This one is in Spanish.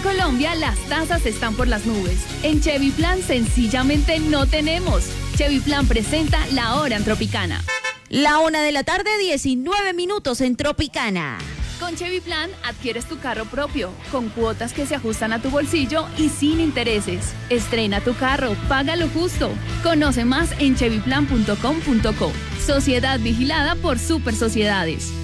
Colombia las tasas están por las nubes. En Chevy Plan sencillamente no tenemos. Chevy Plan presenta La Hora en Tropicana. La 1:19 p.m. en Tropicana. Con Chevy Plan adquieres tu carro propio, con cuotas que se ajustan a tu bolsillo y sin intereses. Estrena tu carro, págalo justo. Conoce más en chevyplan.com.co. Sociedad vigilada por Super Sociedades.